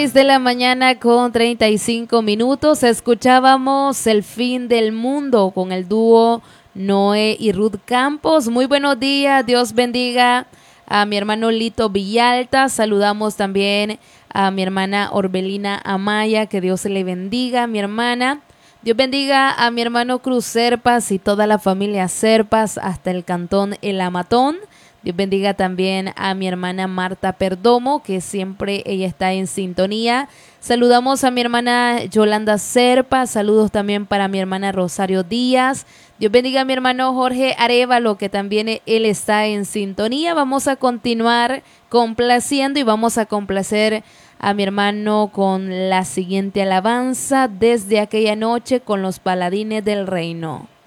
6 de la mañana con 35 minutos. Escuchábamos El Fin del Mundo con el dúo Noé y Ruth Campos. Muy buenos días, Dios bendiga a mi hermano Lito Villalta. Saludamos también a mi hermana Orbelina Amaya, que Dios le bendiga, mi hermana. Dios bendiga a mi hermano Cruz Serpas y toda la familia Serpas hasta el cantón El Amatón. Dios bendiga también a mi hermana Marta Perdomo, que siempre ella está en sintonía. Saludamos a mi hermana Yolanda Serpa, saludos también para mi hermana Rosario Díaz. Dios bendiga a mi hermano Jorge Arévalo, que también él está en sintonía. Vamos a continuar complaciendo y vamos a complacer a mi hermano con la siguiente alabanza: Desde aquella noche con los paladines del reino.